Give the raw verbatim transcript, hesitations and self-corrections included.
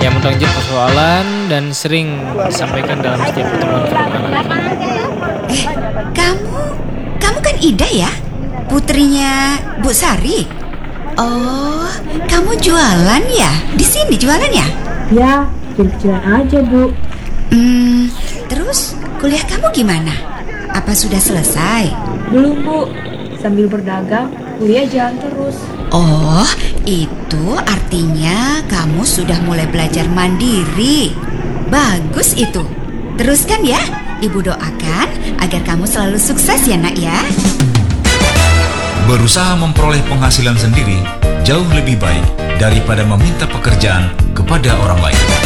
yang menonjol persoalan dan sering disampaikan dalam setiap pertemuan pertemanan. Eh, kamu, kamu kan Ida ya? Putrinya Bu Sari? Oh, kamu jualan ya? Di sini jualan ya? Ya, kecil-kecilan aja, Bu. Hmm, terus kuliah kamu gimana? Apa sudah selesai? Belum, Bu. Sambil berdagang, kuliah jalan terus. Oh, itu artinya kamu sudah mulai belajar mandiri. Bagus itu. Teruskan ya. Ibu doakan agar kamu selalu sukses ya, Nak ya. Berusaha memperoleh penghasilan sendiri jauh lebih baik daripada meminta pekerjaan kepada orang lain.